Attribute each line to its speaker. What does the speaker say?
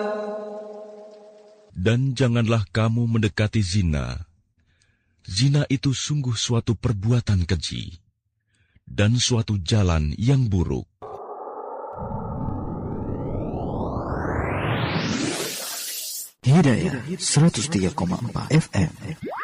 Speaker 1: Dan janganlah kamu mendekati zina. Zina itu sungguh suatu perbuatan keji dan suatu jalan yang buruk.
Speaker 2: Hidayah 103,4 FM